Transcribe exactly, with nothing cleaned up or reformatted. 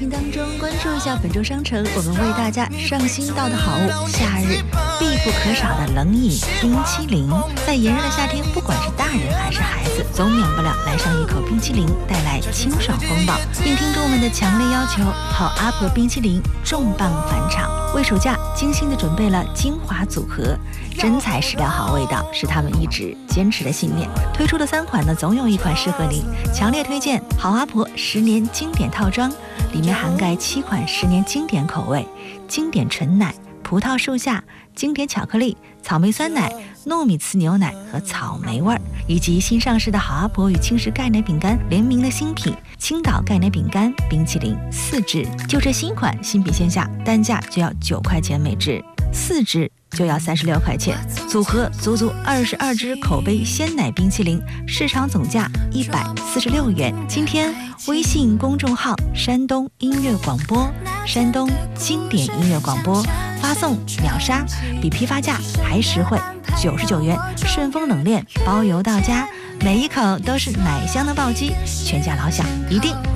情当中，关注一下本周商城，我们为大家上新到的好物，夏日必不可少的冷饮冰淇淋。在炎热的夏天，不管是大人还是孩子，总免不了来上一口冰淇淋，带来清爽风暴。应听众们的强烈要求，好阿婆冰淇淋重磅返场，为暑假精心的准备了精华组合，真材实料好味道是他们一直坚持的信念。推出的三款呢，总有一款适合你，强烈推荐好阿婆十年经典套装，里面涵盖七款十年经典口味，经典纯奶、葡萄树下、经典巧克力、草莓酸奶、糯米糍牛奶和草莓味儿，以及新上市的好阿婆与轻食钙奶饼干联名的新品青岛钙奶饼干冰淇淋四支，就这新款新品线下单价就要九块钱每支，四支就要三十六块钱，组合足足二十二支口碑鲜奶冰淇淋，市场总价一百四十六元。今天微信公众号山东音乐广播，山东经典音乐广播，发送秒杀，比批发价还实惠，九十九元，顺丰冷链包邮到家，每一口都是奶香的暴击，全家老小一定